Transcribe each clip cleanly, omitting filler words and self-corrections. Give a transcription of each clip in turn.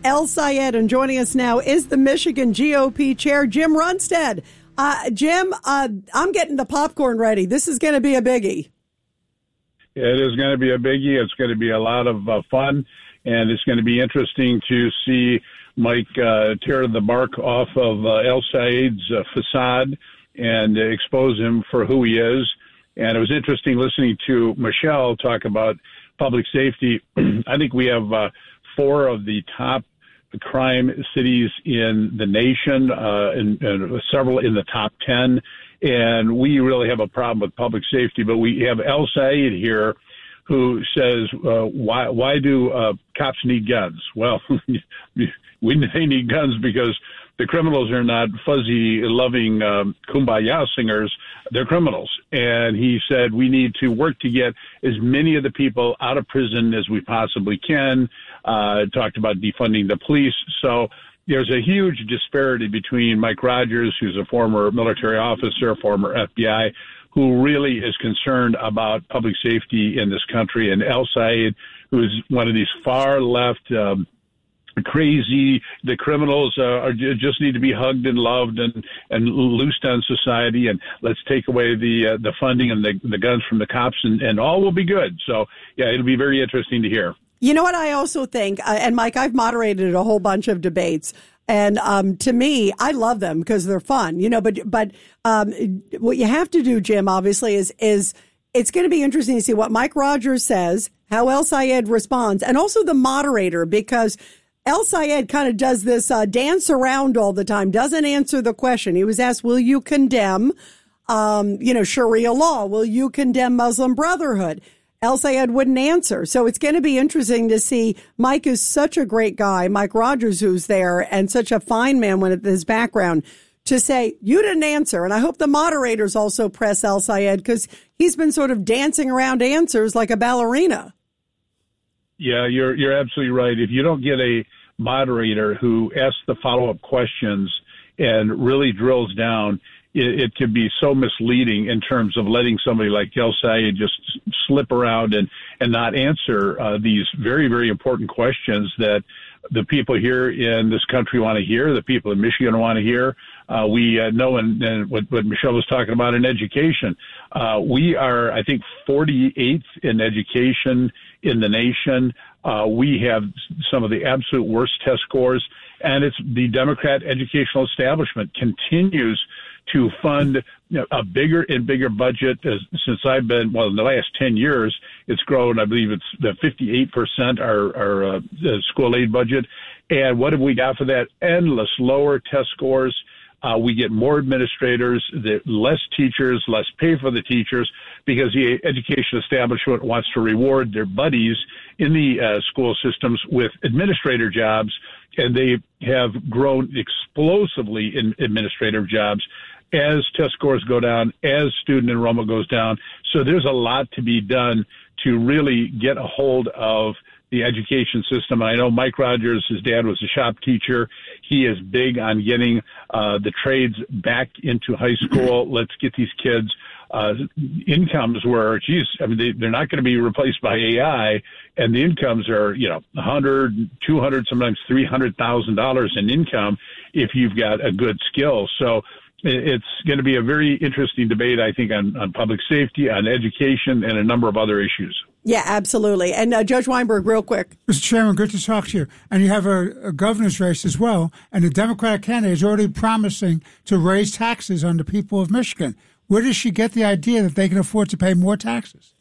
El-Sayed, and joining us now is the Michigan GOP chair, Jim Runstad. Jim, I'm getting the popcorn ready. This is going to be a biggie. It is going to be a biggie. It's going to be a lot of fun, and it's going to be interesting to see Mike tear the bark off of El-Sayed's facade and expose him for who he is. And it was interesting listening to Michelle talk about public safety. I think we have 4 of the top crime cities in the nation, and several in the top 10. And we really have a problem with public safety. But we have El-Sayed here who says, why do cops need guns? Well, they need guns because the criminals are not fuzzy, loving kumbaya singers. They're criminals. And he said we need to work to get as many of the people out of prison as we possibly can. Talked about defunding the police. So there's a huge disparity between Mike Rogers, who's a former military officer, former FBI, who really is concerned about public safety in this country, and El-Sayed, who's one of these far left, crazy, the criminals just need to be hugged and loved and loosed on society, and let's take away the funding and the guns from the cops, and all will be good. So, yeah, it'll be very interesting to hear. You know what I also think, and Mike, I've moderated a whole bunch of debates, and to me, I love them because they're fun, but what you have to do, Jim, obviously, is it's going to be interesting to see what Mike Rogers says, how El-Sayed responds, and also the moderator, because El-Sayed kind of does this dance around all the time, doesn't answer the question. He was asked, will you condemn, Sharia law? Will you condemn Muslim Brotherhood? El-Sayed wouldn't answer. So it's going to be interesting to see. Mike is such a great guy, Mike Rogers, who's there, and such a fine man with his background, to say, you didn't answer. And I hope the moderators also press El-Sayed, because he's been sort of dancing around answers like a ballerina. Yeah, you're absolutely right. If you don't get a moderator who asks the follow-up questions and really drills down, it could be so misleading in terms of letting somebody like El-Sayed just slip around and not answer these very, very important questions that the people here in this country want to hear, the people in Michigan want to hear. We know, and what Michelle was talking about in education, we are, I think, 48th in education in the nation. We have some of the absolute worst test scores, and it's the Democrat educational establishment continues to fund a bigger and bigger budget. Since I've been, in the last 10 years, it's grown. I believe it's the 58% our school aid budget. And what have we got for that? Endless lower test scores. We get more administrators, less teachers, less pay for the teachers, because the education establishment wants to reward their buddies in the school systems with administrator jobs, and they have grown explosively in administrative jobs as test scores go down, as student enrollment goes down. So there's a lot to be done to really get a hold of the education system. I know Mike Rogers, his dad was a shop teacher. He is big on getting the trades back into high school. Let's get these kids incomes where, they're not going to be replaced by AI, and the incomes are, $100, $200, sometimes $300,000 in income if you've got a good skill. So it's going to be a very interesting debate, I think, on public safety, on education, and a number of other issues. Yeah, absolutely. And Judge Weinberg, real quick. Mr. Chairman, good to talk to you. And you have a governor's race as well, and the Democratic candidate is already promising to raise taxes on the people of Michigan. Where does she get the idea that they can afford to pay more taxes?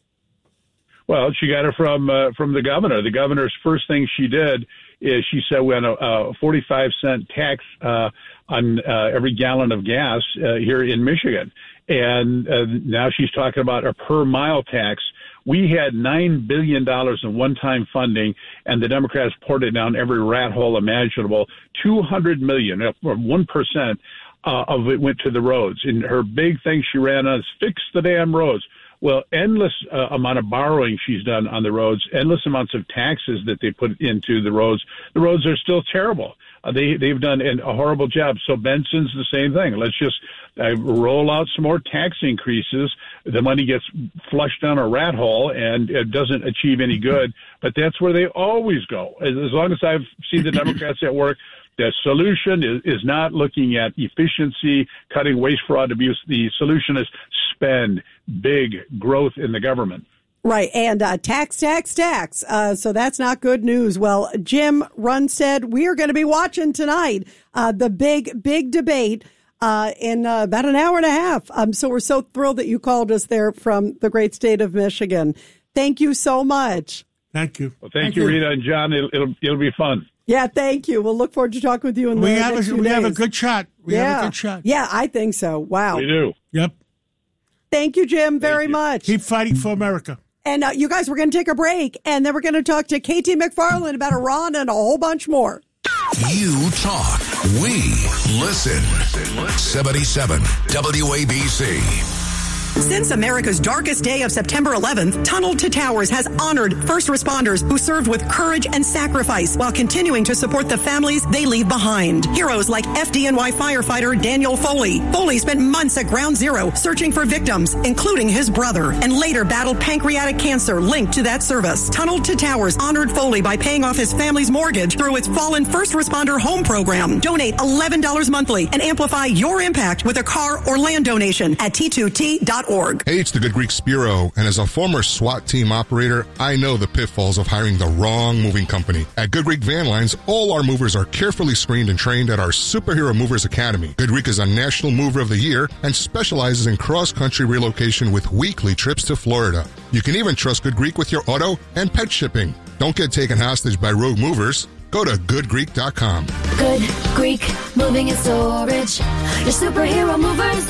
Well, she got it from the governor. The governor's first thing she did is she said we had a 45-cent tax on every gallon of gas here in Michigan. And now she's talking about a per-mile tax. We had $9 billion in one-time funding, and the Democrats poured it down every rat hole imaginable. $200 million, or 1%, of it went to the roads. And her big thing she ran on is fix the damn roads. Well, endless amount of borrowing she's done on the roads, endless amounts of taxes that they put into the roads. The roads are still terrible. they've done a horrible job. So Benson's the same thing. Let's just roll out some more tax increases. The money gets flushed down a rat hole and it doesn't achieve any good. But that's where they always go. As long as I've seen the Democrats at work, the solution is not looking at efficiency, cutting waste, fraud, abuse. The solution is spend big growth in the government. Right, and tax. So that's not good news. Well, Jim Runestad, we are going to be watching tonight the big debate in about an hour and a half. So we're so thrilled that you called us there from the great state of Michigan. Thank you so much. Thank you. Well, thank you, Rita and John. It'll be fun. Yeah, thank you. We'll look forward to talking with you in the next few days. We have a good shot. We have a good shot. Yeah, I think so. Wow. We do. Yep. Thank you, Jim, very much. Keep fighting for America. And you guys, we're going to take a break, and then we're going to talk to KT McFarland about Iran and a whole bunch more. You talk, we listen. 77 WABC. Since America's darkest day of September 11th, Tunnel to Towers has honored first responders who served with courage and sacrifice while continuing to support the families they leave behind. Heroes like FDNY firefighter Daniel Foley. Foley spent months at Ground Zero searching for victims, including his brother, and later battled pancreatic cancer linked to that service. Tunnel to Towers honored Foley by paying off his family's mortgage through its Fallen First Responder Home Program. Donate $11 monthly and amplify your impact with a car or land donation at T2T.org. Hey, it's the Good Greek Spiro, and as a former SWAT team operator, I know the pitfalls of hiring the wrong moving company. At Good Greek Van Lines, all our movers are carefully screened and trained at our Superhero Movers Academy. Good Greek is a National Mover of the Year and specializes in cross-country relocation with weekly trips to Florida. You can even trust Good Greek with your auto and pet shipping. Don't get taken hostage by rogue movers. Go to goodgreek.com. Good Greek Moving and Storage. Your superhero movers.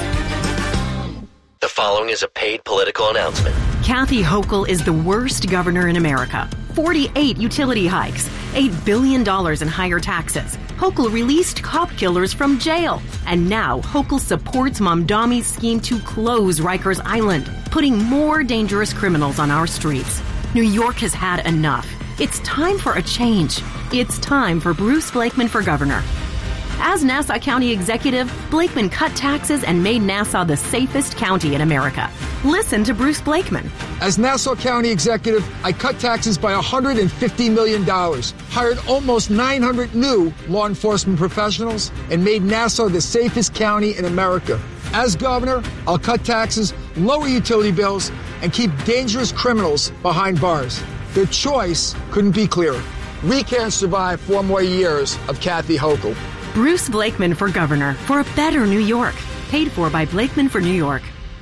The following is a paid political announcement. Kathy Hochul is the worst governor in America. 48 utility hikes, $8 billion in higher taxes. Hochul released cop killers from jail. And now Hochul supports Mamdami's scheme to close Rikers Island, putting more dangerous criminals on our streets. New York has had enough. It's time for a change. It's time for Bruce Blakeman for governor. As Nassau County Executive, Blakeman cut taxes and made Nassau the safest county in America. Listen to Bruce Blakeman. As Nassau County Executive, I cut taxes by $150 million, hired almost 900 new law enforcement professionals, and made Nassau the safest county in America. As governor, I'll cut taxes, lower utility bills, and keep dangerous criminals behind bars. The choice couldn't be clearer. We can't survive 4 more years of Kathy Hochul. Bruce Blakeman for governor for a better New York. Paid for by Blakeman for New York.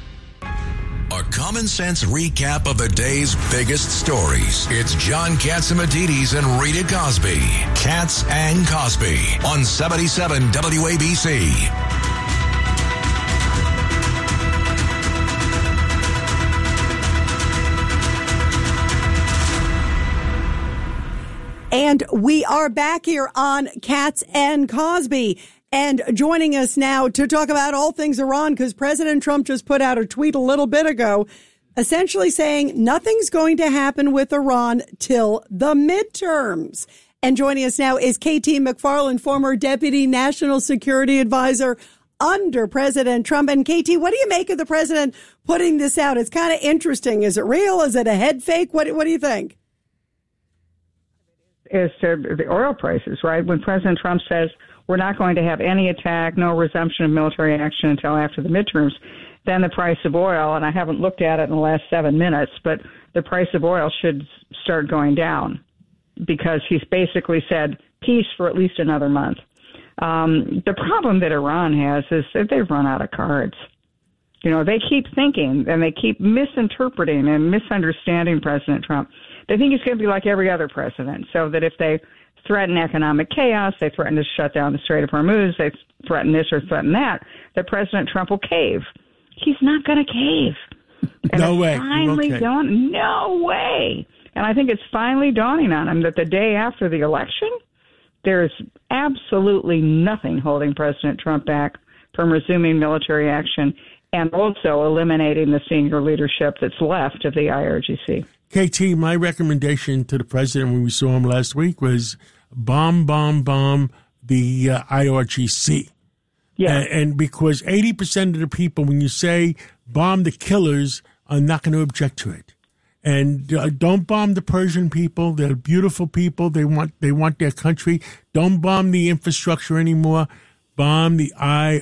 A common sense recap of the day's biggest stories. It's John Catsimatidis and Rita Cosby. Katz and Cosby on 77 WABC. And we are back here on Katz and Cosby. And joining us now to talk about all things Iran, because President Trump just put out a tweet a little bit ago, essentially saying nothing's going to happen with Iran till the midterms. And joining us now is KT McFarland, former Deputy National Security Advisor under President Trump. And KT, what do you make of the president putting this out? It's kind of interesting. Is it real? Is it a head fake? What do you think? Is to the oil prices, right? When President Trump says we're not going to have any attack, no resumption of military action until after the midterms, then the price of oil, and I haven't looked at it in the last 7 minutes, but the price of oil should start going down because he's basically said peace for at least another month. The problem that Iran has is that they've run out of cards. You know, they keep thinking and they keep misinterpreting and misunderstanding President Trump. They think he's going to be like every other president, so that if they threaten economic chaos, they threaten to shut down the Strait of Hormuz, they threaten this or threaten that President Trump will cave. He's not going to cave. And no way. No way. And I think it's finally dawning on him that the day after the election, there's absolutely nothing holding President Trump back from resuming military action and also eliminating the senior leadership that's left of the IRGC. KT, my recommendation to the president when we saw him last week was bomb the IRGC. Yeah. And because 80% of the people, when you say bomb the killers, are not going to object to it. And don't bomb the Persian people. They're beautiful people. They want their country. Don't bomb the infrastructure anymore. Bomb the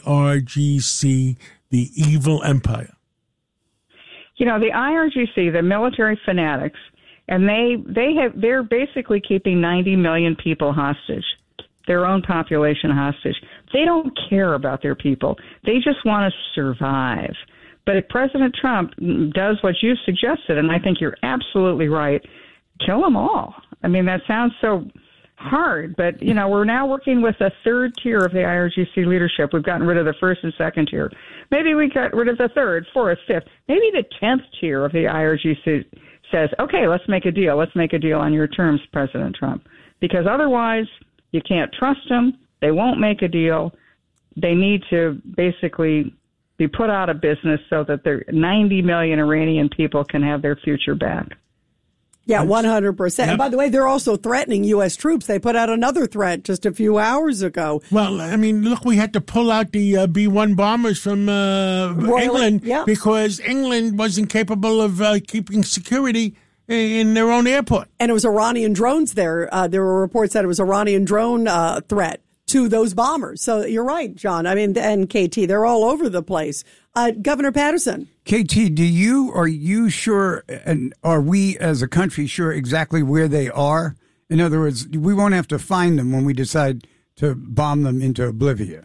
IRGC, the evil empire. The IRGC, the military fanatics, and they're basically keeping 90 million people hostage, their own population hostage. They don't care about their people. They just want to survive. But if President Trump does what you suggested, and I think you're absolutely right, kill them all. I mean, that sounds so hard, but, we're now working with a third tier of the IRGC leadership. We've gotten rid of the first and second tier. Maybe we got rid of the third, fourth, fifth. Maybe the 10th tier of the IRGC says, okay, let's make a deal. Let's make a deal on your terms, President Trump. Because otherwise, you can't trust them. They won't make a deal. They need to basically be put out of business so that the 90 million Iranian people can have their future back. Yeah, 100%. Yep. And by the way, they're also threatening U.S. troops. They put out another threat just a few hours ago. Well, I mean, look, we had to pull out the B-1 bombers from England because England wasn't capable of keeping security in their own airport. And it was Iranian drones there. There were reports that it was Iranian drone threat to those bombers. So you're right, John. I mean, and KT, they're all over the place. Governor Patterson. KT, are you sure, and are we as a country sure exactly where they are? In other words, we won't have to find them when we decide to bomb them into oblivion.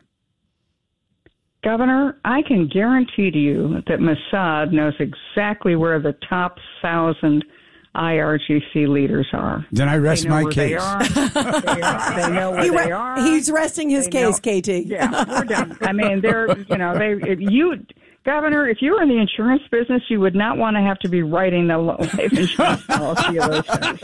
Governor, I can guarantee to you that Mossad knows exactly where the top 1,000 IRGC leaders are. Then I rest my case. They know where they are. He's resting his case, KT. Yeah, we're done. I mean, Governor, if you were in the insurance business, you would not want to have to be writing the life insurance policy of those guys.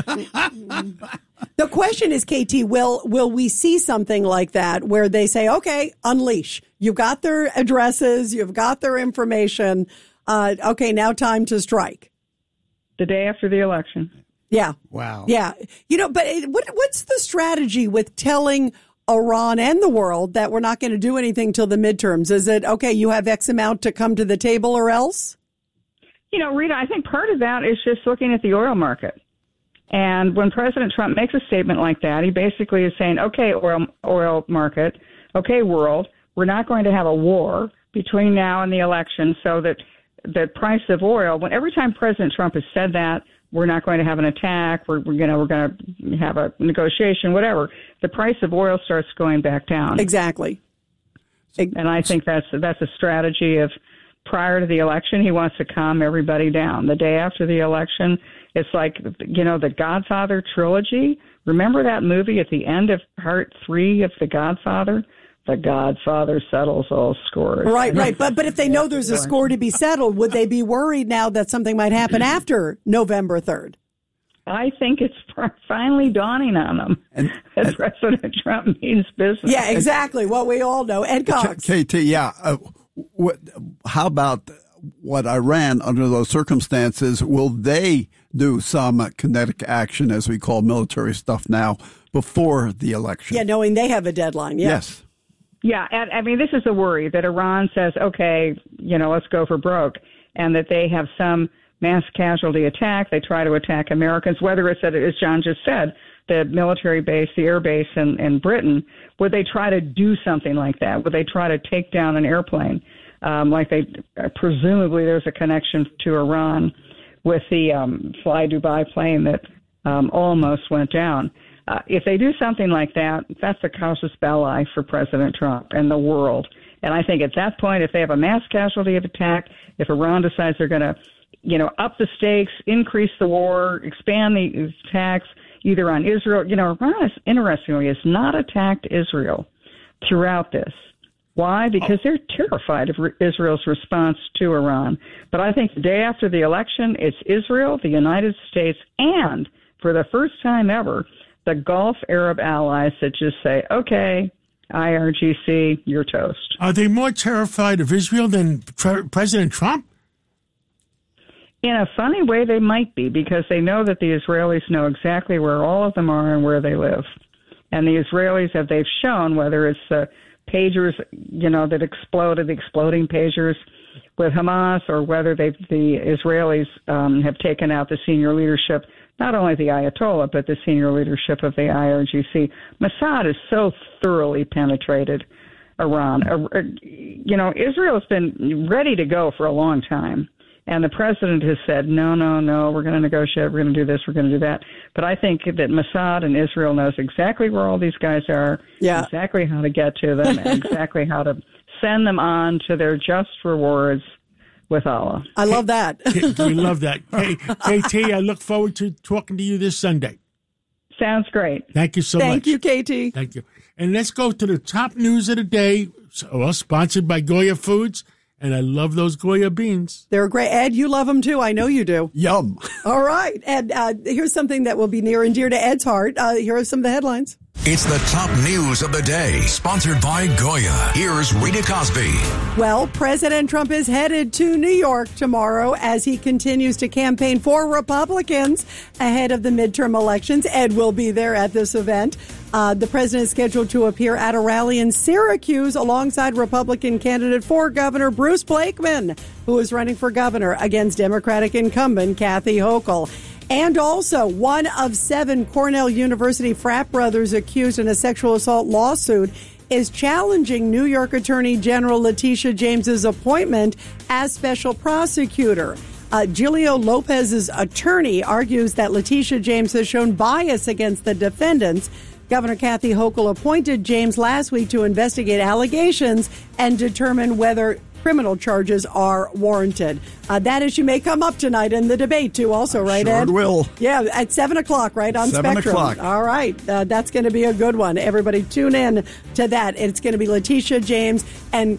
The question is, KT, will we see something like that where they say, okay, unleash. You've got their addresses. You've got their information. Okay, now time to strike. The day after the election. Yeah. Wow. Yeah. But what's the strategy with telling Iran and the world that we're not going to do anything till the midterms? Is it, okay, you have X amount to come to the table or else? Rita, I think part of that is just looking at the oil market. And when President Trump makes a statement like that, he basically is saying, okay, oil market, okay, world, we're not going to have a war between now and the election so that the price of oil, every time President Trump has said that, we're not going to have an attack, we're going to have a negotiation, whatever, the price of oil starts going back down. Exactly. And I think that's a strategy of prior to the election, he wants to calm everybody down. The day after the election, it's like, the Godfather trilogy. Remember that movie at the end of part 3 of The Godfather? The Godfather settles all scores. Right. But if they know there's a score to be settled, would they be worried now that something might happen after November 3rd? I think it's finally dawning on them that President Trump means business. Yeah, exactly. What we all know. Ed Cox. KT, yeah. How about what Iran, under those circumstances, will they do some kinetic action, as we call military stuff now, before the election? Yeah, knowing they have a deadline. Yeah. Yes. Yeah, I mean, this is a worry that Iran says, okay, let's go for broke, and that they have some mass casualty attack. They try to attack Americans, whether it's, as John just said, the military base, the air base in Britain. Would they try to do something like that? Would they try to take down an airplane? Presumably there's a connection to Iran with the Fly Dubai plane that almost went down. If they do something like that, that's the casus belli for President Trump and the world. And I think at that point, if they have a mass casualty of attack, if Iran decides they're going to, up the stakes, increase the war, expand the attacks either on Israel, Iran, interestingly, has not attacked Israel throughout this. Why? Because they're terrified of Israel's response to Iran. But I think the day after the election, it's Israel, the United States, and for the first time ever, the Gulf Arab allies that just say, okay, IRGC, you're toast. Are they more terrified of Israel than President Trump? In a funny way, they might be, because they know that the Israelis know exactly where all of them are and where they live. And the Israelis, as they've shown, whether it's the pagers, that exploded, the exploding pagers with Hamas, or whether the Israelis have taken out the senior leadership, not only the Ayatollah, but the senior leadership of the IRGC. Mossad has so thoroughly penetrated Iran. Israel has been ready to go for a long time. And the president has said, no, we're going to negotiate, we're going to do this, we're going to do that. But I think that Mossad and Israel knows exactly where all these guys are, exactly how to get to them, and exactly how to send them on to their just rewards with Allah. I love that. We love that. Hey, KT, I look forward to talking to you this Sunday. Sounds great. Thank you so much. Thank you, KT. Thank you. And let's go to the top news of the day, sponsored by Goya Foods. And I love those Goya beans. They're great. Ed, you love them too. I know you do. Yum. All right. Ed, here's something that will be near and dear to Ed's heart. Here are some of the headlines. It's the top news of the day, sponsored by Goya. Here's Rita Cosby. Well, President Trump is headed to New York tomorrow as he continues to campaign for Republicans ahead of the midterm elections. Ed will be there at this event. The president is scheduled to appear at a rally in Syracuse alongside Republican candidate for governor Bruce Blakeman, who is running for governor against Democratic incumbent Kathy Hochul. And also, one of 7 Cornell University frat brothers accused in a sexual assault lawsuit is challenging New York Attorney General Letitia James's appointment as special prosecutor. Giulio Lopez's attorney argues that Letitia James has shown bias against the defendants. Governor Kathy Hochul appointed James last week to investigate allegations and determine whether criminal charges are warranted. That issue may come up tonight in the debate, too, also, right, Ed? Sure will. Yeah, at 7 o'clock, right, on 7 Spectrum. o'clock. All right. That's going to be a good one. Everybody tune in to that. It's going to be Letitia James and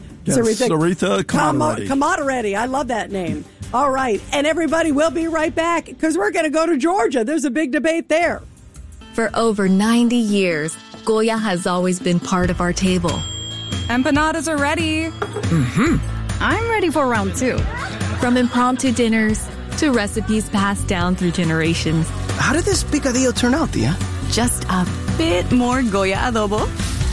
Sarita Camatoretti. I love that name. All right. And everybody, we'll be right back because we're going to go to Georgia. There's a big debate there. For over 90 years, Goya has always been part of our table. Empanadas are ready. Mm-hmm. I'm ready for round 2. From impromptu dinners to recipes passed down through generations. How did this picadillo turn out, Tia? Just a bit more Goya adobo.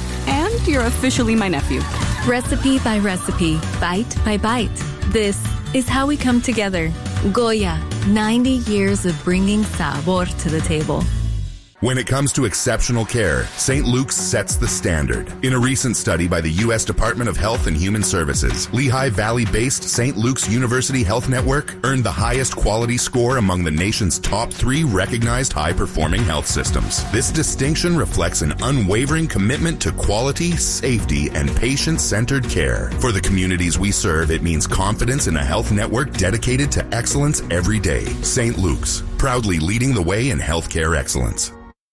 And you're officially my nephew. Recipe by recipe, bite by bite. This is how we come together. Goya, 90 years of bringing sabor to the table. When it comes to exceptional care, St. Luke's sets the standard. In a recent study by the U.S. Department of Health and Human Services, Lehigh Valley-based St. Luke's University Health Network earned the highest quality score among the nation's top 3 recognized high-performing health systems. This distinction reflects an unwavering commitment to quality, safety, and patient-centered care. For the communities we serve, it means confidence in a health network dedicated to excellence every day. St. Luke's, proudly leading the way in healthcare excellence.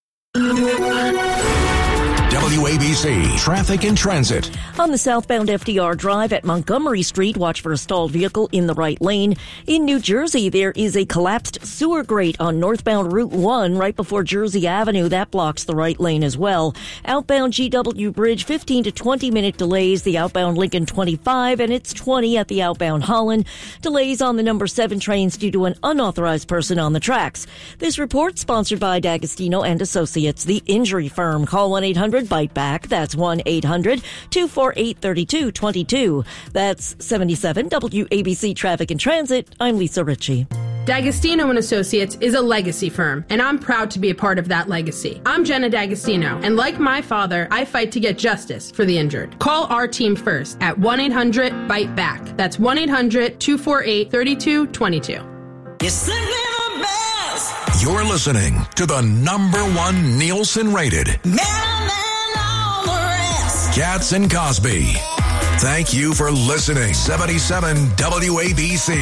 WABC Traffic and Transit. On the southbound FDR Drive at Montgomery Street, watch for a stalled vehicle in the right lane. In New Jersey, there is a collapsed sewer grate on northbound Route 1 right before Jersey Avenue. That blocks the right lane as well. Outbound GW Bridge, 15 to 20-minute delays. The outbound Lincoln 25, and it's 20 at the outbound Holland. Delays on the number 7 trains due to an unauthorized person on the tracks. This report sponsored by D'Agostino and Associates, the injury firm. Call 1-800-BITE-BACK. That's 1-800-248-3222. That's 77 WABC Traffic and Transit. I'm Lisa Ritchie. D'Agostino and Associates is a legacy firm, and I'm proud to be a part of that legacy. I'm Jenna D'Agostino, and like my father, I fight to get justice for the injured. Call our team first at 1-800-BITE-BACK. That's 1-800-248-3222. You're listening to the #1 Nielsen-rated Cats and Cosby. Thank you for listening. 77 WABC.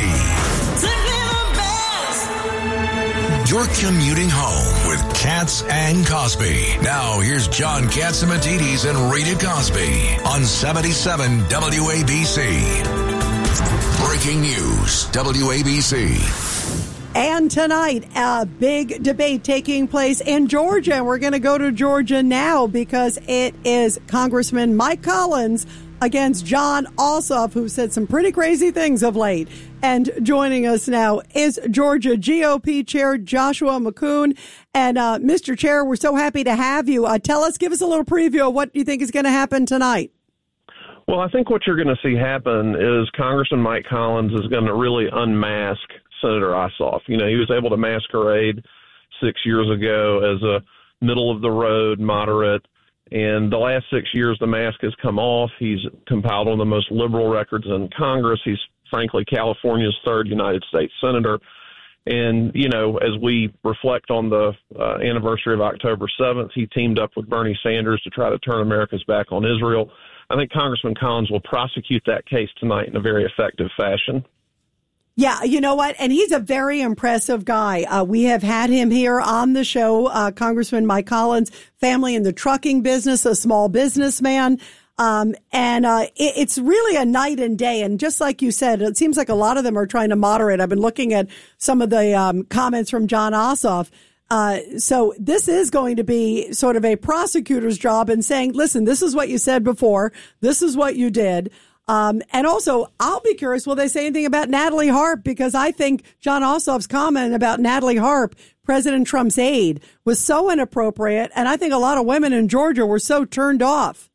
You're commuting home with Cats and Cosby. Now here's John Catsimatidis and Rita Cosby on 77 WABC. Breaking news, WABC. And tonight, a big debate taking place in Georgia. And we're going to go to Georgia now because it is Congressman Mike Collins against Jon Ossoff, who said some pretty crazy things of late. And joining us now is Georgia GOP Chair Joshua McCoon. And Mr. Chair, we're so happy to have you. Give us a little preview of what you think is going to happen tonight. Well, I think what you're going to see happen is Congressman Mike Collins is going to really unmask Senator Ossoff. You know, he was able to masquerade 6 years ago as a middle-of-the-road moderate, and the last 6 years the mask has come off. He's compiled one of the most liberal records in Congress. He's, frankly, California's third United States senator. And, you know, as we reflect on the anniversary of October 7th, he teamed up with Bernie Sanders to try to turn America's back on Israel. I think Congressman Collins will prosecute that case tonight in a very effective fashion. Yeah, you know what? And he's a very impressive guy. We have had him here on the show, Congressman Mike Collins, family in the trucking business, a small businessman. It's really a night and day. And just like you said, it seems like a lot of them are trying to moderate. I've been looking at some of the comments from Jon Ossoff. So this is going to be sort of a prosecutor's job in saying, listen, this is what you said before. This is what you did. And also, I'll be curious, will they say anything about Natalie Harp? Because I think Jon Ossoff's comment about Natalie Harp, President Trump's aide, was so inappropriate. And I think a lot of women in Georgia were so turned off.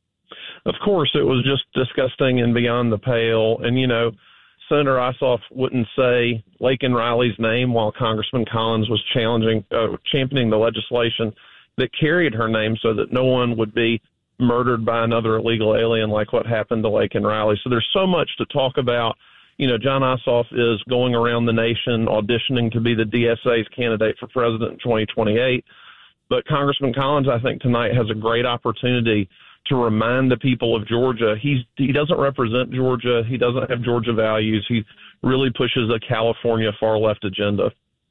Of course, it was just disgusting and beyond the pale. And, you know, Senator Ossoff wouldn't say Laken Riley's name while Congressman Collins was championing the legislation that carried her name so that no one would be murdered by another illegal alien like what happened to Laken Riley. So there's so much to talk about. You know, Jon Ossoff is going around the nation auditioning to be the DSA's candidate for president in 2028. But Congressman Collins, I think, tonight has a great opportunity to remind the people of Georgia he doesn't represent Georgia. He doesn't have Georgia values. He really pushes a California far-left agenda.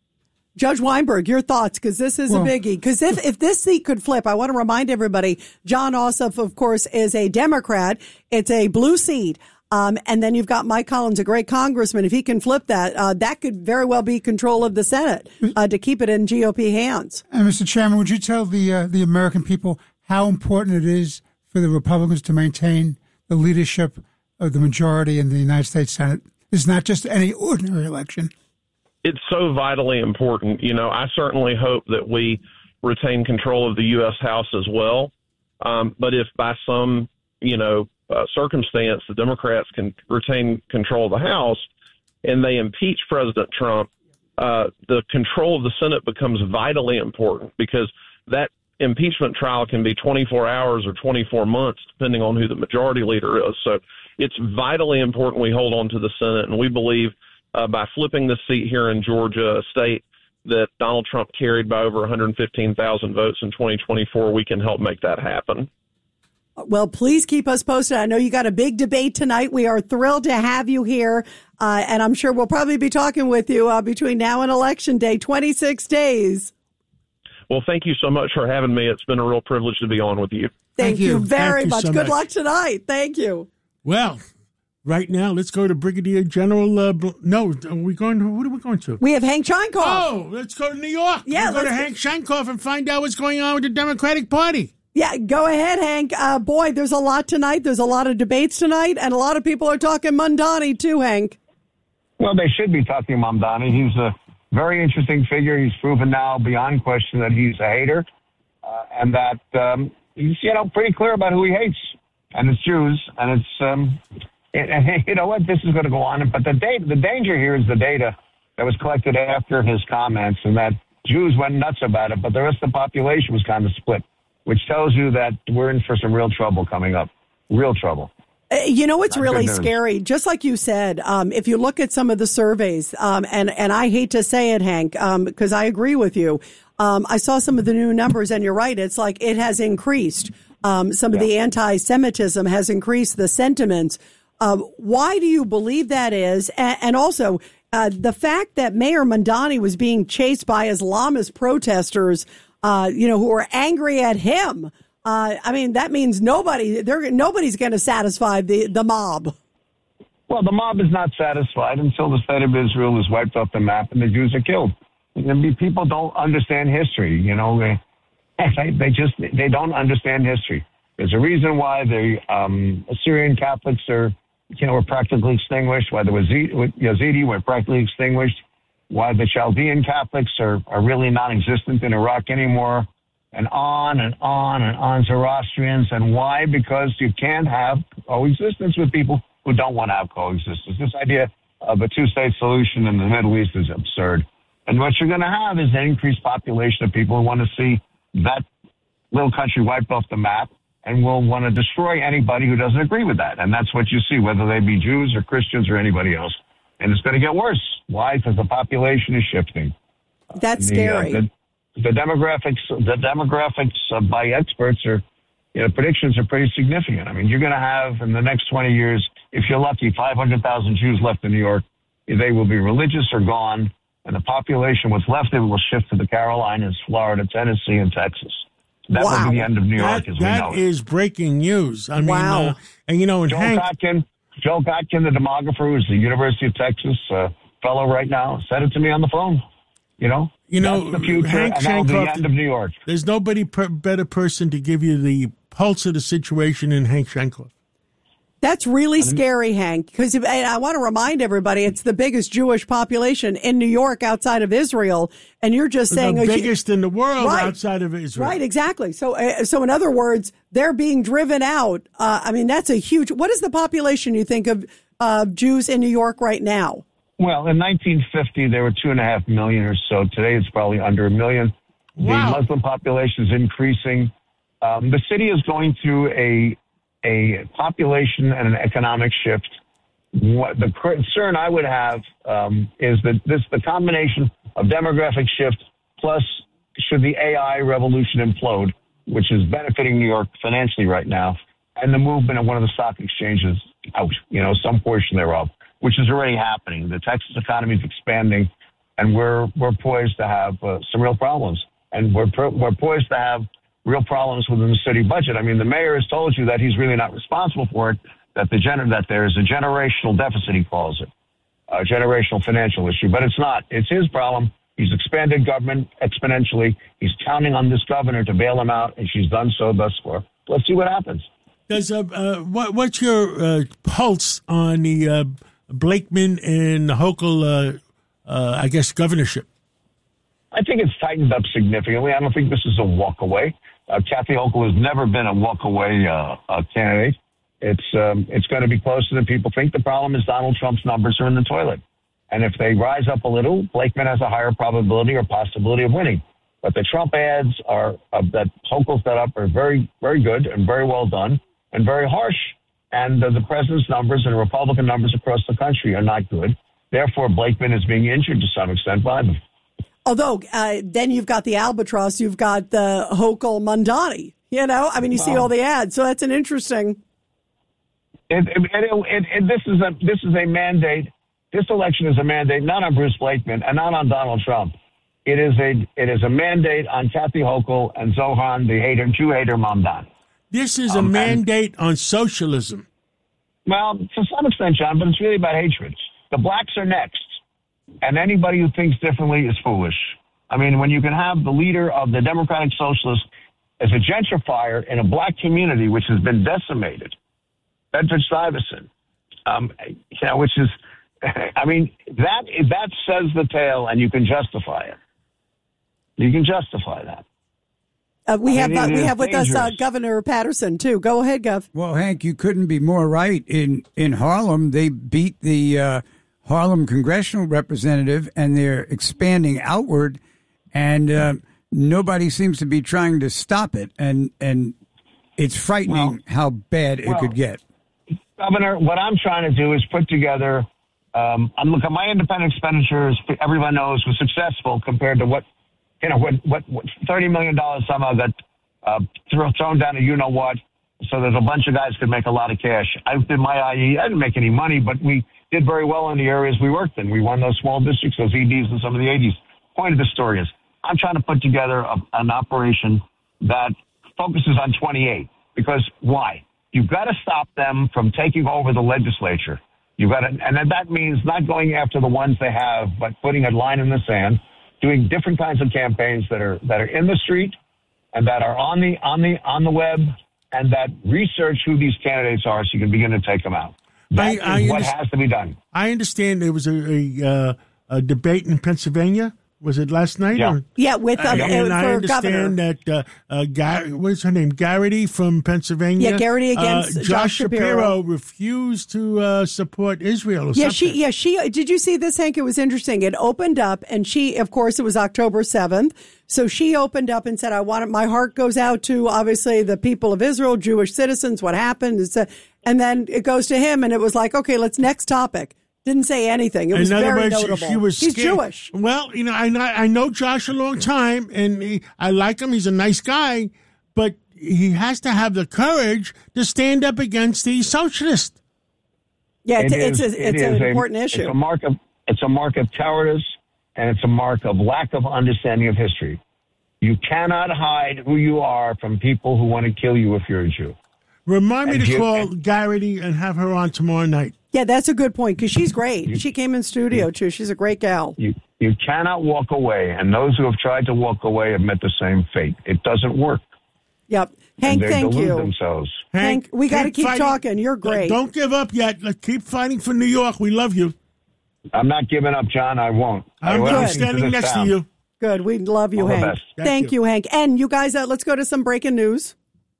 Judge Weinberg, your thoughts, because this is a biggie. Because if this seat could flip, I want to remind everybody, Jon Ossoff, of course, is a Democrat. It's a blue seat. And then you've got Mike Collins, a great congressman. If he can flip that, that could very well be control of the Senate to keep it in GOP hands. And Mr. Chairman, would you tell the American people how important it is for the Republicans to maintain the leadership of the majority in the United States Senate? It's not just any ordinary election. It's so vitally important. You know, I certainly hope that we retain control of the U.S. House as well. But if by some, circumstance the Democrats can retain control of the House and they impeach President Trump, the control of the Senate becomes vitally important because that impeachment trial can be 24 hours or 24 months, depending on who the majority leader is. So it's vitally important we hold on to the Senate, and we believe by flipping the seat here in Georgia, a state that Donald Trump carried by over 115,000 votes in 2024, we can help make that happen. Well, please keep us posted. I know you got a big debate tonight. We are thrilled to have you here, and I'm sure we'll probably be talking with you between now and Election Day, 26 days. Well, thank you so much for having me. It's been a real privilege to be on with you. Thank you very much. So Good luck tonight. Thank you. Well, right now, let's go to Brigadier General. What are we going to? We have Hank Sheinkopf. Oh, let's go to New York. Yeah, let's go to Hank Sheinkopf and find out what's going on with the Democratic Party. Yeah, go ahead, Hank. Boy, there's a lot tonight. There's a lot of debates tonight, and a lot of people are talking Mamdani too, Hank. Well, they should be talking Mamdani. He's a very interesting figure. He's proven now beyond question that he's a hater, and that he's pretty clear about who he hates, and it's Jews, and it's and you know what, this is going to go on. But the danger here is the data that was collected after his comments, and that Jews went nuts about it, but the rest of the population was kind of split, which tells you that we're in for some real trouble coming up. Real trouble. You know what's really scary? Just like you said, if you look at some of the surveys, and I hate to say it, Hank, because I agree with you. I saw some of the new numbers, and you're right. It's like it has increased. Some of the anti-Semitism has increased the sentiments. Why do you believe that is? And also, the fact that Mayor Mamdani was being chased by Islamist protesters, who were angry at him. That means nobody's going to satisfy the mob. Well, the mob is not satisfied until the state of Israel is wiped off the map and the Jews are killed. People don't understand history. They don't understand history. There's a reason why the Assyrian Catholics were practically extinguished, why the Yazidi were practically extinguished, why the Chaldean Catholics are really non-existent in Iraq anymore, and on and on and on, Zoroastrians. And why? Because you can't have coexistence with people who don't want to have coexistence. This idea of a two-state solution in the Middle East is absurd. And what you're going to have is an increased population of people who want to see that little country wiped off the map and will want to destroy anybody who doesn't agree with that. And that's what you see, whether they be Jews or Christians or anybody else. And it's going to get worse. Why? Because the population is shifting. That's scary. The demographics by experts predictions are pretty significant. I mean, you're going to have in the next 20 years, if you're lucky, 500,000 Jews left in New York. They will be religious or gone, and the population, what's left of it, will shift to the Carolinas, Florida, Tennessee, and Texas. That will be the end of New York as we know it. That is breaking news. I mean, and Joe Gotkin, the demographer, who's the University of Texas fellow right now, said it to me on the phone. That's the future, Hank and that'll be the Shankroft, end of New York. There's nobody better person to give you the pulse of the situation than Hank Shankroft. That's really scary, Hank, because I want to remind everybody it's the biggest Jewish population in New York outside of Israel, and you're just saying the biggest in the world outside of Israel. Right, exactly. So in other words, they're being driven out. That's a huge. What is the population you think of Jews in New York right now? Well, in 1950 there were 2.5 million or so. Today it's probably under 1 million. Wow. The Muslim population is increasing. The city is going through a population and an economic shift. What the concern I would have is that the combination of demographic shift plus should the AI revolution implode, which is benefiting New York financially right now, and the movement of one of the stock exchanges out, some portion thereof, which is already happening. The Texas economy is expanding, and we're poised to have some real problems, and we're poised to have real problems within the city budget. I mean, the mayor has told you that he's really not responsible for it, that there is a generational deficit, he calls it, a generational financial issue. But it's not. It's his problem. He's expanded government exponentially. He's counting on this governor to bail him out, and she's done so thus far. Let's see what happens. What's your pulse on the Blakeman and Hochul, governorship? I think it's tightened up significantly. I don't think this is a walk-away. Kathy Hochul has never been a walk-away candidate. It's going to be closer than people think. The problem is Donald Trump's numbers are in the toilet. And if they rise up a little, Blakeman has a higher probability or possibility of winning. But the Trump ads that Hochul set up are very, very good and very well done and very harsh. And the president's numbers and Republican numbers across the country are not good. Therefore, Blakeman is being injured to some extent by them. Although, then you've got the albatross, you've got the Hochul Mondani, you see all the ads. So that's an interesting. This is a mandate. This election is a mandate, not on Bruce Blakeman and not on Donald Trump. It is a mandate on Kathy Hochul and Zohan, the Jew hater Mamdani. This is a mandate on socialism. Well, to some extent, John, but it's really about hatred. The blacks are next. And anybody who thinks differently is foolish. I mean, when you can have the leader of the Democratic Socialists as a gentrifier in a black community which has been decimated, Bedford-Stuyvesant, which is, that says the tale, and you can justify it. You can justify that. We have with us Governor Patterson too. Go ahead, Gov. Well, Hank, you couldn't be more right. In Harlem, they beat the Harlem congressional representative, and they're expanding outward, and nobody seems to be trying to stop it. And it's frightening how bad it could get. Governor, what I'm trying to do is put together. Look, my independent expenditures, everyone knows, was successful compared to what $30 million somehow got thrown down to what, so that a bunch of guys could make a lot of cash. I did my IE. I didn't make any money, but we did very well in the areas we worked in. We won those small districts, those EDs in some of the 80s. Point of the story is I'm trying to put together an operation that focuses on 28. Because why? You've got to stop them from taking over the legislature. You've got to, and that means not going after the ones they have, but putting a line in the sand, doing different kinds of campaigns that are in the street and that are on the web, and that research who these candidates are so you can begin to take them out. That is what has to be done. I understand there was a debate in Pennsylvania. Was it last night? Yeah, with and I for understand governor. that what's her name? Garrity from Pennsylvania. Yeah, Garrity against Josh Shapiro refused to support Israel. Or she did you see this, Hank? It was interesting. It opened up, and she, of course, it was October 7th. So she opened up and said, my heart goes out to, obviously, the people of Israel, Jewish citizens, what happened. And then it goes to him, and it was like, okay, next topic. Didn't say anything. It was very notable. He's Jewish. Well, I know Josh a long time, and I like him. He's a nice guy, but he has to have the courage to stand up against the socialists. Yeah, it's an important issue. It's a mark of cowardice, and it's a mark of lack of understanding of history. You cannot hide who you are from people who want to kill you if you're a Jew. Remind me to call Garrity and have her on tomorrow night. Yeah, that's a good point, because she's great. She came in studio, too. She's a great gal. You cannot walk away, and those who have tried to walk away have met the same fate. It doesn't work. Yep. Hank, thank you. Themselves. Hank, we got to keep talking. You're great. Don't give up yet. Let's keep fighting for New York. We love you. I'm not giving up, John. I won't. I'm standing next to you. Good. We love you, All the Hank. best. Thank you, Hank. And you guys, let's go to some breaking news.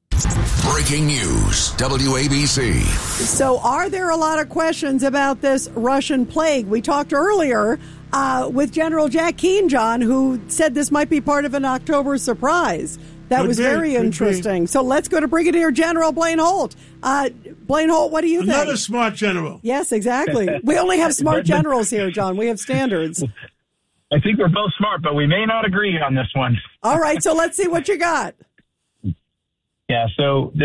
Breaking news, WABC. So are there a lot of questions about this Russian plague? We talked earlier with General Jack Keane, John, who said this might be part of an October surprise. That was very interesting. So let's go to Brigadier General Blaine Holt. Blaine Holt, what do you think? Another smart general. Yes, exactly. We only have smart generals here, John. We have standards. I think we're both smart, but we may not agree on this one. All right, so let's see what you got. Yeah, so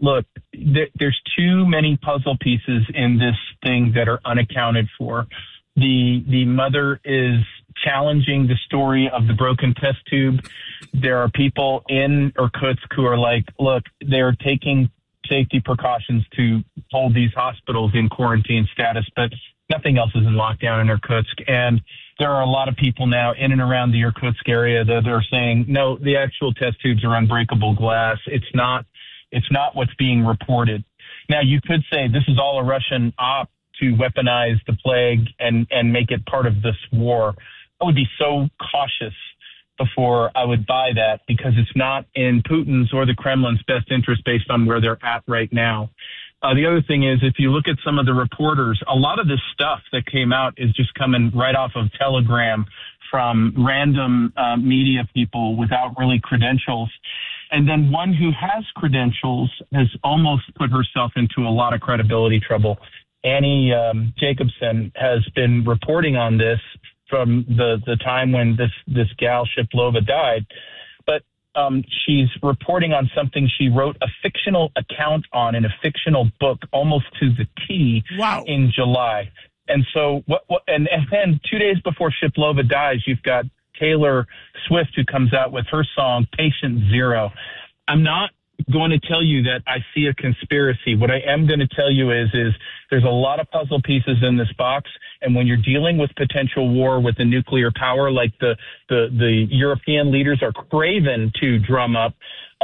there's too many puzzle pieces in this thing that are unaccounted for. The mother is challenging the story of the broken test tube. There are people in Irkutsk who are like, look, they're taking safety precautions to hold these hospitals in quarantine status, but nothing else is in lockdown in Irkutsk. And there are a lot of people now in and around the Irkutsk area that are saying, no, the actual test tubes are unbreakable glass. It's not what's being reported. Now, you could say this is all a Russian op to weaponize the plague and make it part of this war. I would be so cautious before I would buy that, because it's not in Putin's or the Kremlin's best interest based on where they're at right now. The other thing is, if you look at some of the reporters, a lot of this stuff that came out is just coming right off of Telegram from random media people without really credentials. And then one who has credentials has almost put herself into a lot of credibility trouble. Annie Jacobson has been reporting on this from the time when this gal Shiplova died. But she's reporting on something she wrote a fictional account on in a fictional book almost to the T in July. And so and then 2 days before Shiplova dies, you've got Taylor Swift, who comes out with her song Patient Zero. I'm not going to tell you that I see a conspiracy. What I am going to tell you is there's a lot of puzzle pieces in this box. And when you're dealing with potential war with a nuclear power like the European leaders are craven to drum up,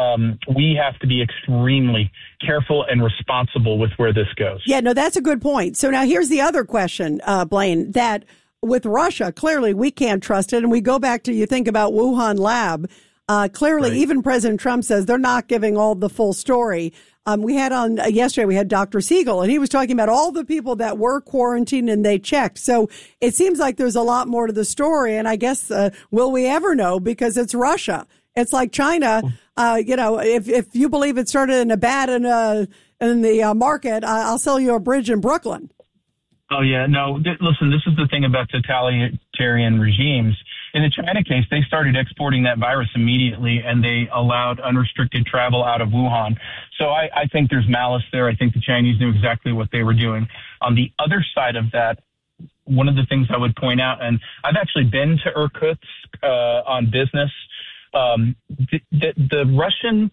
we have to be extremely careful and responsible with where this goes. Yeah, no, that's a good point. So now here's the other question, Blaine, that with Russia, clearly we can't trust it. And we go back to, you think about Wuhan lab. Clearly, even President Trump says they're not giving all the full story. We had on yesterday, we had Dr. Siegel, and he was talking about all the people that were quarantined and they checked. So it seems like there's a lot more to the story. And I guess, will we ever know? Because it's Russia. It's like China. If you believe it started in a bat in the market, I'll sell you a bridge in Brooklyn. Oh, yeah. No, listen, this is the thing about totalitarian regimes. In the China case, they started exporting that virus immediately, and they allowed unrestricted travel out of Wuhan. So I think there's malice there. I think the Chinese knew exactly what they were doing. On the other side of that, one of the things I would point out, and I've actually been to Irkutsk on business, the Russian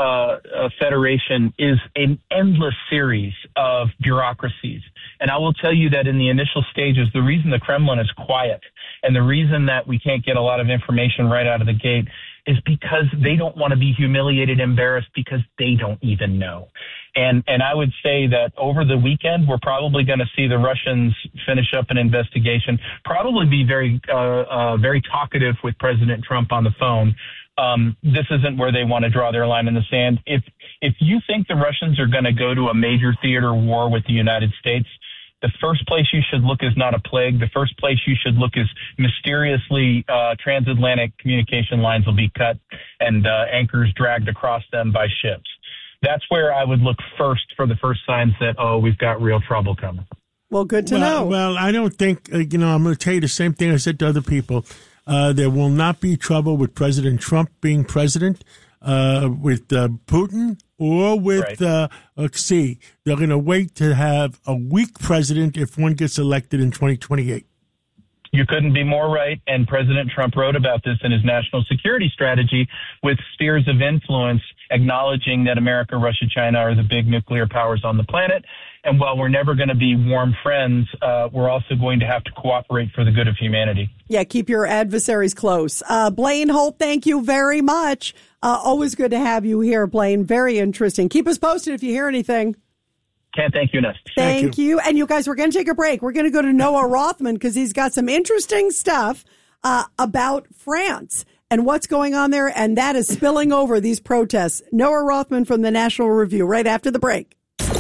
federation is an endless series of bureaucracies. And I will tell you that in the initial stages, the reason the Kremlin is quiet and the reason that we can't get a lot of information right out of the gate is because they don't want to be humiliated, embarrassed, because they don't even know. And I would say that over the weekend, we're probably going to see the Russians finish up an investigation, probably be very talkative with President Trump on the phone. This isn't where they want to draw their line in the sand. If you think the Russians are going to go to a major theater war with the United States, the first place you should look is not a plague. The first place you should look is mysteriously transatlantic communication lines will be cut and anchors dragged across them by ships. That's where I would look first for the first signs that, we've got real trouble coming. Well, good to know. Well, I don't think, I'm going to tell you the same thing I said to other people. There will not be trouble with President Trump being president, with Putin or with Xi. They're going to wait to have a weak president if one gets elected in 2028. You couldn't be more right, and President Trump wrote about this in his national security strategy with spheres of influence, acknowledging that America, Russia, China are the big nuclear powers on the planet. And while we're never going to be warm friends, we're also going to have to cooperate for the good of humanity. Yeah, keep your adversaries close. Blaine Holt, thank you very much. Always good to have you here, Blaine. Very interesting. Keep us posted if you hear anything. Can't thank you enough. Thank you. And you guys, we're going to take a break. We're going to go to Noah Rothman because he's got some interesting stuff about France and what's going on there. And that is spilling over these protests. Noah Rothman from the National Review right after the break.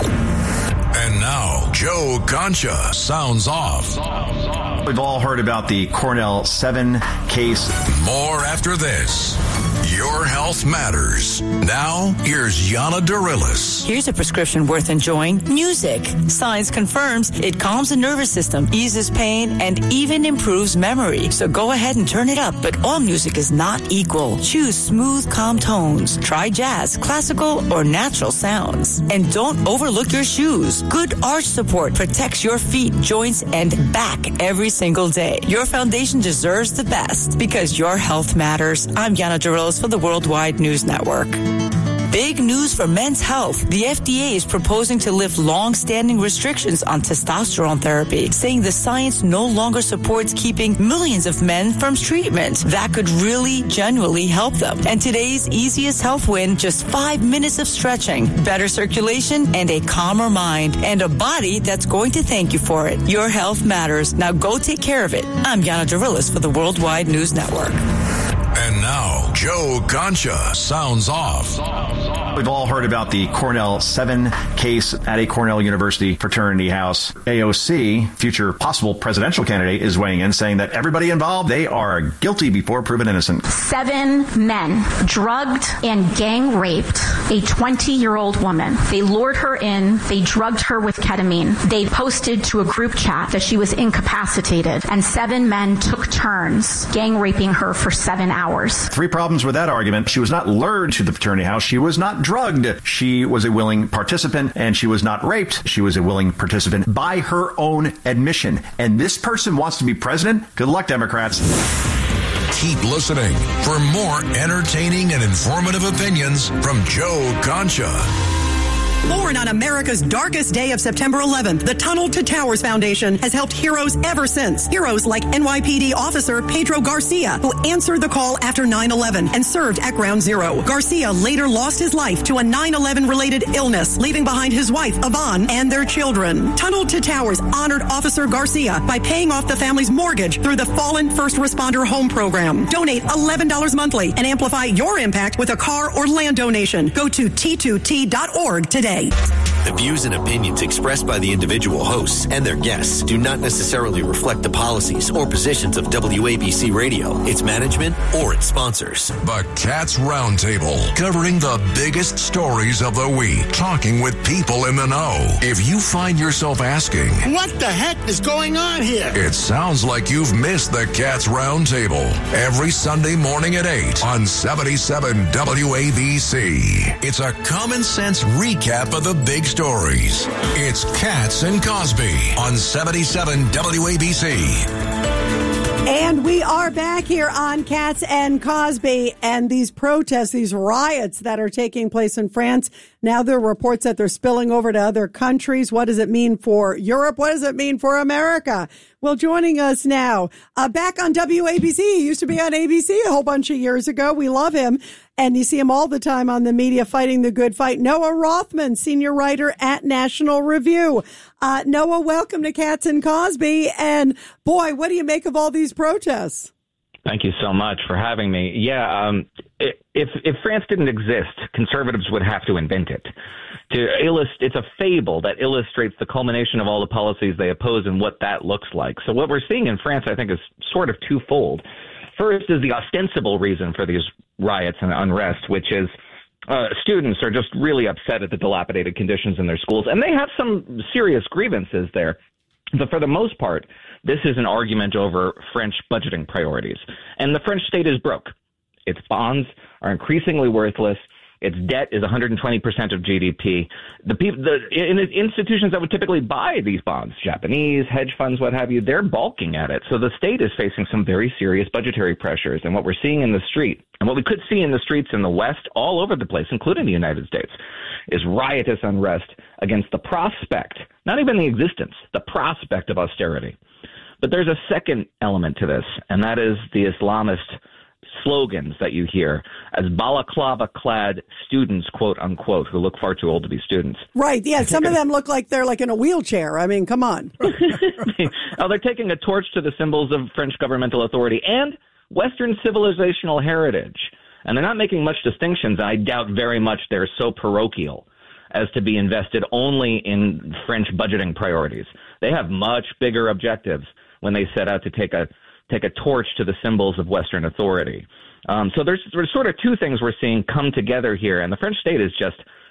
And now, Joe Concha sounds off. We've all heard about the Cornell 7 case. More after this. Your health matters. Now, here's Yana Dorillis. Here's a prescription worth enjoying. Music. Science confirms it calms the nervous system, eases pain, and even improves memory. So go ahead and turn it up, but all music is not equal. Choose smooth, calm tones. Try jazz, classical, or natural sounds. And don't overlook your shoes. Good arch support protects your feet, joints, and back every single day. Your foundation deserves the best because your health matters. I'm Yana Dorillis for the Worldwide News Network. Big news for men's health. The FDA is proposing to lift long-standing restrictions on testosterone therapy, saying the science no longer supports keeping millions of men from treatment. That could really, genuinely help them. And today's easiest health win, just 5 minutes of stretching, better circulation, and a calmer mind, and a body that's going to thank you for it. Your health matters. Now go take care of it. I'm Yana Dorillis for the Worldwide News Network. And now, Joe Concha sounds off. We've all heard about the Cornell 7 case at a Cornell University fraternity house. AOC, future possible presidential candidate, is weighing in, saying that everybody involved, they are guilty before proven innocent. 7 men drugged and gang raped a 20-year-old woman. They lured her in. They drugged her with ketamine. They posted to a group chat that she was incapacitated, and 7 men took turns gang raping her for 7 hours. 3 problems with that argument. She was not lured to the fraternity house. She was not drugged. She was a willing participant, and she was not raped. She was a willing participant by her own admission. And this person wants to be president? Good luck, Democrats. Keep listening for more entertaining and informative opinions from Joe Concha. Born on America's darkest day of September 11th, the Tunnel to Towers Foundation has helped heroes ever since. Heroes like NYPD officer Pedro Garcia, who answered the call after 9/11 and served at Ground Zero. Garcia later lost his life to a 9/11 related illness, leaving behind his wife, Yvonne, and their children. Tunnel to Towers honored Officer Garcia by paying off the family's mortgage through the Fallen First Responder Home Program. Donate $11 monthly and amplify your impact with a car or land donation. Go to T2T.org today. The views and opinions expressed by the individual hosts and their guests do not necessarily reflect the policies or positions of WABC Radio, its management, or its sponsors. The Cats Roundtable, covering the biggest stories of the week, talking with people in the know. If you find yourself asking, what the heck is going on here? It sounds like you've missed the Cats Roundtable every Sunday morning at 8 on 77 WABC. It's a common sense recap of the big stories. It's Cats and Cosby on 77 WABC. And we are back here on Katz and Cosby, and these protests, these riots that are taking place in France. Now there are reports that they're spilling over to other countries. What does it mean for Europe? What does it mean for America? Well, joining us now, back on WABC. He used to be on ABC a whole bunch of years ago. We love him. And you see him all the time on the media fighting the good fight. Noah Rothman, senior writer at National Review. Noah, welcome to Katz and Cosby. And boy, what do you make of all these protests? Thank you so much for having me. Yeah, if France didn't exist, conservatives would have to invent it. It's a fable that illustrates the culmination of all the policies they oppose and what that looks like. So what we're seeing in France, I think, is sort of twofold. First is the ostensible reason for these riots and unrest, which is students are just really upset at the dilapidated conditions in their schools, and they have some serious grievances there. But for the most part, this is an argument over French budgeting priorities. And the French state is broke. Its bonds are increasingly worthless. Its debt is 120% of GDP. The institutions that would typically buy these bonds, Japanese, hedge funds, what have you, they're balking at it. So the state is facing some very serious budgetary pressures. And what we're seeing in the street, and what we could see in the streets in the West all over the place, including the United States, is riotous unrest against the prospect, not even the existence, the prospect of austerity. But there's a second element to this, and that is the Islamist slogans that you hear as balaclava-clad students, quote unquote, who look far too old to be students. Right. Yeah. Some of them look like they're like in a wheelchair. I mean, come on. They're taking a torch to the symbols of French governmental authority and Western civilizational heritage. And they're not making much distinctions. And I doubt very much they're so parochial as to be invested only in French budgeting priorities. They have much bigger objectives when they set out to take a torch to the symbols of Western authority. So there's sort of two things we're seeing come together here, and the French state is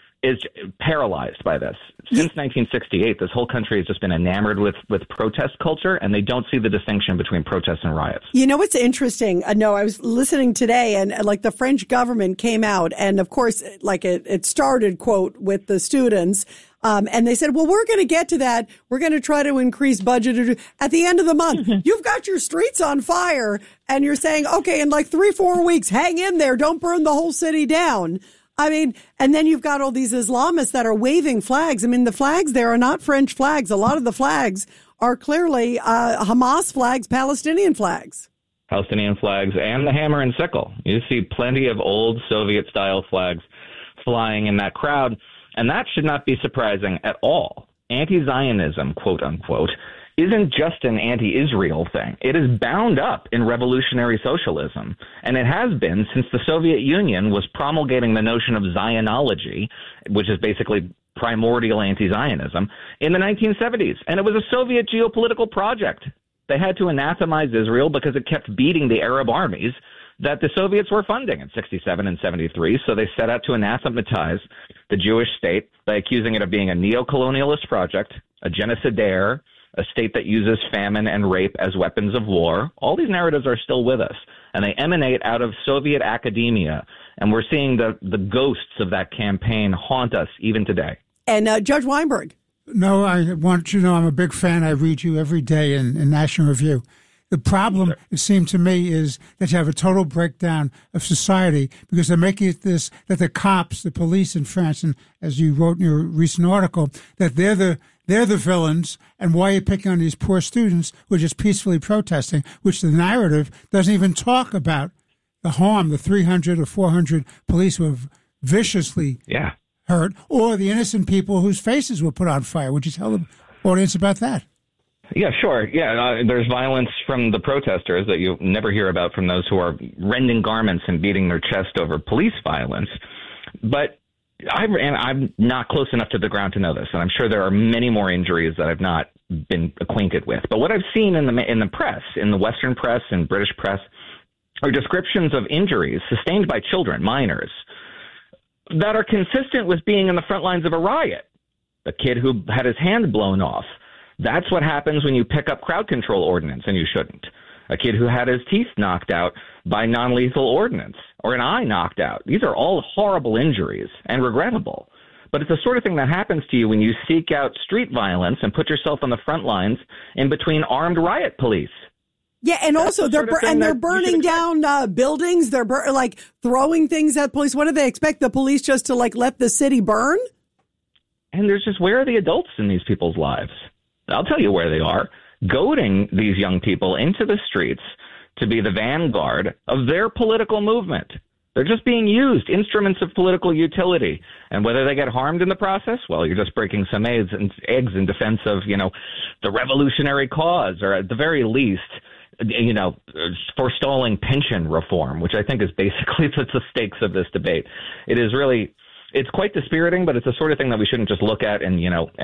paralyzed by this. Since 1968, this whole country has just been enamored with protest culture, and they don't see the distinction between protests and riots. You know what's interesting? No, I was listening today, and like the French government came out, and of course, like it started, quote, with the students. And they said, well, we're going to get to that. We're going to try to increase budget at the end of the month. You've got your streets on fire and you're saying, okay, in like 3-4 weeks, hang in there. Don't burn the whole city down. I mean, and then you've got all these Islamists that are waving flags. I mean, the flags there are not French flags. A lot of the flags are clearly Hamas flags, Palestinian flags. Palestinian flags and the hammer and sickle. You see plenty of old Soviet-style flags flying in that crowd. And that should not be surprising at all. Anti-Zionism, quote unquote, isn't just an anti-Israel thing. It is bound up in revolutionary socialism. And it has been since the Soviet Union was promulgating the notion of Zionology, which is basically primordial anti-Zionism, in the 1970s. And it was a Soviet geopolitical project. They had to anathemize Israel because it kept beating the Arab armies that the Soviets were funding in 67 and 73. So they set out to anathematize the Jewish state by accusing it of being a neo-colonialist project, a genocidaire, a state that uses famine and rape as weapons of war. All these narratives are still with us, and they emanate out of Soviet academia. And we're seeing the ghosts of that campaign haunt us even today. And Judge Weinberg. No, I want you to know I'm a big fan. I read you every day in National Review. The problem, it seemed to me, is that you have a total breakdown of society because they're making it this, that the cops, the police in France, and as you wrote in your recent article, that they're the villains, and why are you picking on these poor students who are just peacefully protesting, which the narrative doesn't even talk about the harm, the 300 or 400 police who have viciously hurt, or the innocent people whose faces were put on fire. Would you tell the audience about that? Yeah, sure. Yeah, there's violence from the protesters that you never hear about from those who are rending garments and beating their chest over police violence. But I'm not close enough to the ground to know this, and I'm sure there are many more injuries that I've not been acquainted with. But what I've seen in the press, in the Western press and British press, are descriptions of injuries sustained by children, minors, that are consistent with being in the front lines of a riot. The kid who had his hand blown off. That's what happens when you pick up crowd control ordinance, and you shouldn't. A kid who had his teeth knocked out by non-lethal ordinance, or an eye knocked out. These are all horrible injuries and regrettable. But it's the sort of thing that happens to you when you seek out street violence and put yourself on the front lines in between armed riot police. Yeah, and also they're burning down buildings. They're throwing things at police. What do they expect? The police just to let the city burn? And there's just, where are the adults in these people's lives? I'll tell you where they are. Goading these young people into the streets to be the vanguard of their political movement. They're just being used, instruments of political utility. And whether they get harmed in the process, well, you're just breaking some eggs in defense of, the revolutionary cause, or at the very least, forestalling pension reform, which I think is basically the stakes of this debate. It's quite dispiriting, but it's the sort of thing that we shouldn't just look at and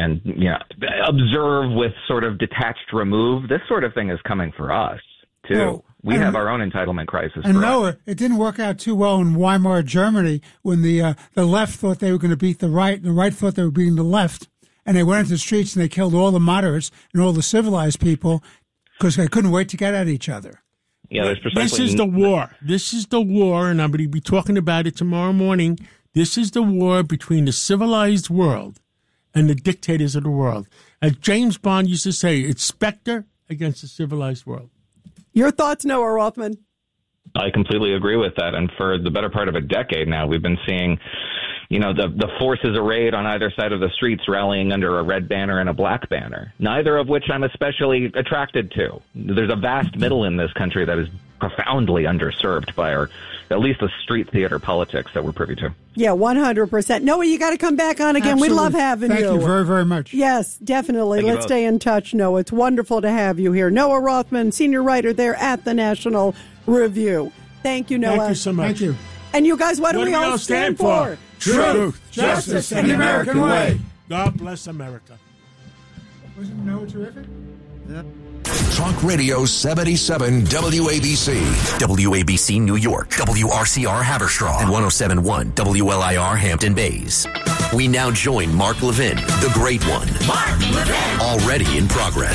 observe with sort of detached remove. This sort of thing is coming for us, too. Well, we have our own entitlement crisis. And Noah, it didn't work out too well in Weimar Germany when the left thought they were going to beat the right, and the right thought they were beating the left. And they went into the streets and they killed all the moderates and all the civilized people because they couldn't wait to get at each other. Yeah, there's precisely... This is the war. This is the war, and I'm going to be talking about it tomorrow morning. This is the war between the civilized world and the dictators of the world. As James Bond used to say, it's Spectre against the civilized world. Your thoughts, Noah Rothman? I completely agree with that. And for the better part of a decade now, we've been seeing, the forces arrayed on either side of the streets rallying under a red banner and a black banner, neither of which I'm especially attracted to. There's a vast middle in this country that is profoundly underserved by at least the street theater politics that we're privy to. Yeah, 100%. Noah, you got to come back on again. Absolutely. We love having you. Thank you very, very much. Yes, definitely. Thank you Let's both. stay in touch, Noah. It's wonderful to have you here. Noah Rothman, senior writer there at the National Review. Thank you, Noah. Thank you so much. Thank you. And you guys, what do we all stand for? Truth, justice, and the American way. God bless America. Wasn't Noah terrific? Talk Radio 77 WABC. WABC New York, WRCR Haverstraw, and 107.1 WLIR Hampton Bays. We now join Mark Levin, the Great One. Mark Levin. Already in progress.